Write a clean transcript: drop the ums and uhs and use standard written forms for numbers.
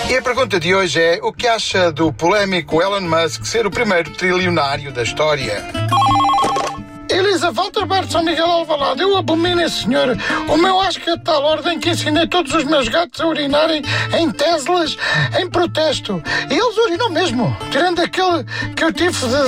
E a pergunta de hoje é: o que acha do polémico Elon Musk ser o primeiro trilionário da história? Elisa, Walter Bart, São Miguel Alvalade, eu abomino esse senhor. O meu acho que é de tal ordem que ensinei todos os meus gatos a urinarem em Teslas em protesto. E eles urinam mesmo, tirando aquele que eu tive de